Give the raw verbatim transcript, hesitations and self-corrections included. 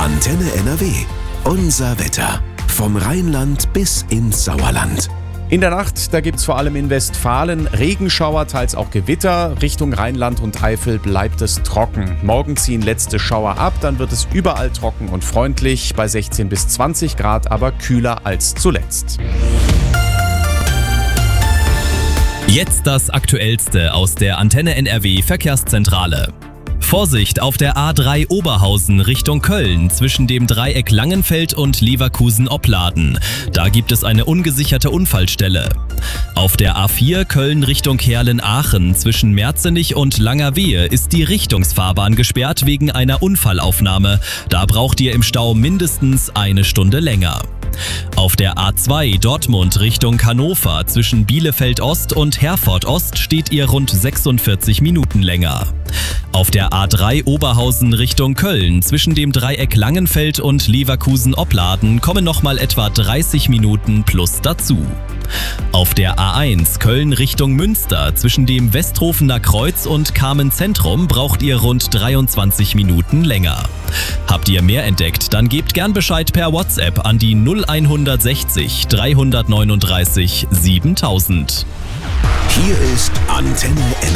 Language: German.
Antenne N R W. Unser Wetter. Vom Rheinland bis ins Sauerland. In der Nacht, da gibt's vor allem in Westfalen Regenschauer, teils auch Gewitter. Richtung Rheinland und Eifel bleibt es trocken. Morgen ziehen letzte Schauer ab, dann wird es überall trocken und freundlich. Bei sechzehn bis zwanzig Grad, aber kühler als zuletzt. Jetzt das Aktuellste aus der Antenne N R W Verkehrszentrale. Vorsicht auf der A drei Oberhausen Richtung Köln zwischen dem Dreieck Langenfeld und Leverkusen-Opladen. Da gibt es eine ungesicherte Unfallstelle. Auf der A vier Köln Richtung Herlen-Aachen zwischen Merzenich und Langerwehe ist die Richtungsfahrbahn gesperrt wegen einer Unfallaufnahme. Da braucht ihr im Stau mindestens eine Stunde länger. Auf der A zwei Dortmund Richtung Hannover zwischen Bielefeld Ost und Herford Ost steht ihr rund sechsundvierzig Minuten länger. Auf der A drei Oberhausen Richtung Köln zwischen dem Dreieck Langenfeld und Leverkusen-Opladen kommen nochmal etwa dreißig Minuten plus dazu. Auf der A eins Köln Richtung Münster zwischen dem Westhofener Kreuz und Kamen Zentrum braucht ihr rund dreiundzwanzig Minuten länger. Habt ihr mehr entdeckt, dann gebt gern Bescheid per WhatsApp an die null sechzig, dreihundertneununddreißig, siebentausend. Hier ist Antenne N R W.